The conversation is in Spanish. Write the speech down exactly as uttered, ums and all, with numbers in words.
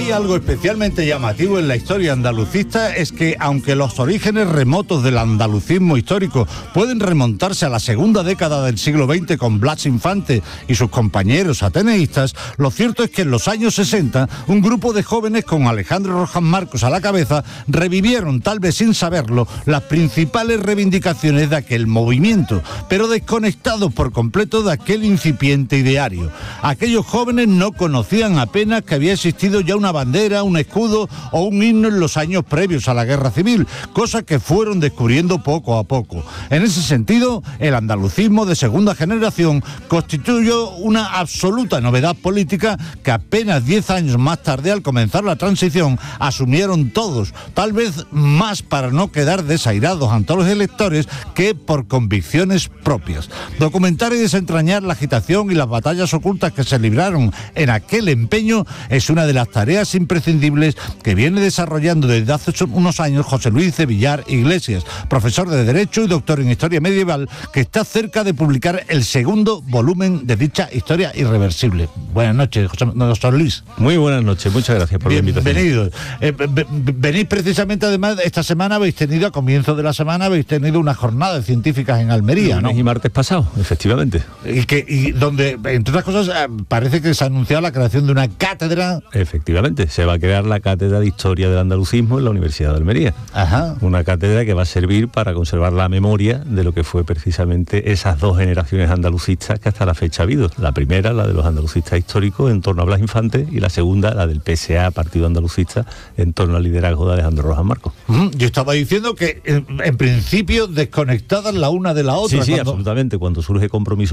hay algo especialmente llamativo en la historia andalucista, es que aunque los orígenes remotos del andalucismo histórico pueden remontarse a la segunda década del siglo veinte con Blas Infante y sus compañeros ateneístas, lo cierto es que en los años sesenta un grupo de jóvenes con Alejandro Rojas Marcos a la cabeza revivieron, tal vez sin saberlo, las principales reivindicaciones de aquel movimiento, pero desconectados por completo de aquel incipiente ideario. Aquellos jóvenes no conocían apenas que había existido ya una bandera, un escudo o un himno en los años previos a la Guerra Civil, cosa que fueron descubriendo poco a poco. En ese sentido, el andalucismo de segunda generación constituyó una absoluta novedad política que apenas diez años más tarde, al comenzar la transición, asumieron todos, tal vez más para no quedar desairados ante los electores que por convicciones propias. Documentar y desentrañar la agitación y las batallas ocultas que se libraron en aquel empeño es una de las tareas imprescindibles que viene desarrollando desde hace unos años José Luis de Villar Iglesias, profesor de Derecho y doctor en Historia Medieval, que está cerca de publicar el segundo volumen de dicha historia irreversible. Buenas noches, José, doctor Luis. Muy buenas noches, muchas gracias por la invitación. Bienvenido. Eh, venís precisamente, además, esta semana habéis tenido, a comienzo de la semana, habéis tenido una jornada de científicas en Almería, ¿no? Y martes pasado, efectivamente. Y, que, y donde, entre otras cosas, parece que se ha anunciado la creación de una cátedra. Efectivamente, se va a crear la Cátedra de Historia del Andalucismo en la Universidad de Almería. Ajá. Una cátedra que va a servir para conservar la memoria de lo que fue precisamente esas dos generaciones andalucistas que hasta la fecha ha habido. La primera, la de los andalucistas históricos en torno a Blas Infante, y la segunda, la del P S A, Partido Andalucista, en torno al liderazgo de Alejandro Rojas Marcos. Yo estaba diciendo que, en, en principio, desconectadas la una de la otra. Sí, sí, cuando... absolutamente. Cuando surge Compromiso